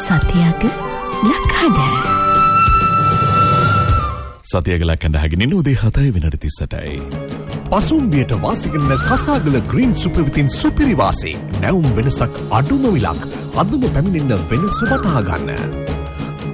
සතියක ලක්හඬ. සතියක ලක්හඬ හැගෙනින් උදේ 7:38යි. පසුම්බියට වාසි කරන කසාගල ග්‍රීන් සුපර් විතින් සුපිරි වාසි. නැවුම් වෙනසක් අඩුම විලක්. අදම පැමිණෙන්න වෙනස වටහා ගන්න.